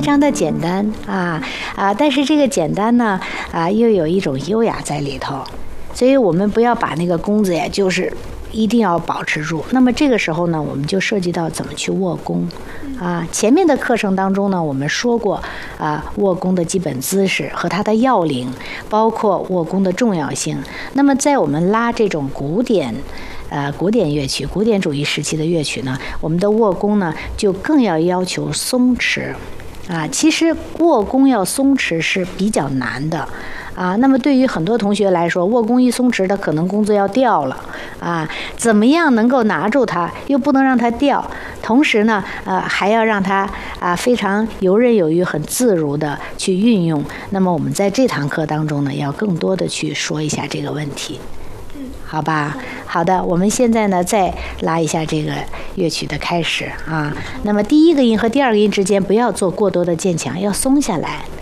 常的简单但是这个简单呢又有一种优雅在里头，所以我们不要把那个弓子呀，就是一定要保持住。那么这个时候呢，我们就涉及到怎么去握弓前面的课程当中呢，我们说过握弓的基本姿势和它的要领，包括握弓的重要性。那么在我们拉这种古典乐曲、古典主义时期的乐曲呢，我们的握弓呢就更要求松弛其实握弓要松弛是比较难的那么对于很多同学来说，握弓一松弛，他可能弓子要掉了怎么样能够拿住它，又不能让它掉，同时呢还要让它非常游刃有余、很自如的去运用。那么我们在这堂课当中呢，要更多的去说一下这个问题，好吧？好的，我们现在呢再拉一下这个乐曲的开始那么第一个音和第二个音之间不要做过多的渐强，要松下来。